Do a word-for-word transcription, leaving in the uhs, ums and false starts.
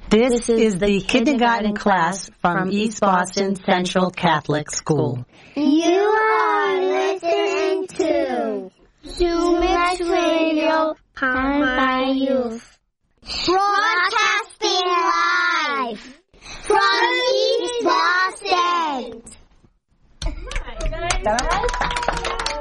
This is the kindergarten class from East Boston Central Catholic School. You are listening to Sumac Radio, powered by youth. Broadcasting live from East Boston.